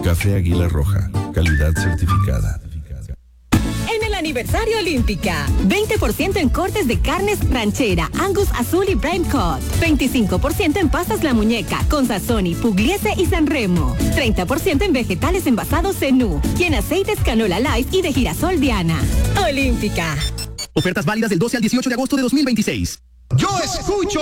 Café Águila Roja, calidad certificada. En el aniversario Olímpica, 20% en cortes de carnes ranchera, Angus Azul y Prime Cut. 25% en pastas La Muñeca, con Sazoni, Pugliese y Sanremo. 30% en vegetales envasados Zenú y en aceites Canola Light y de girasol Diana. Olímpica. Ofertas válidas del 12 al 18 de agosto de 2026. Yo escucho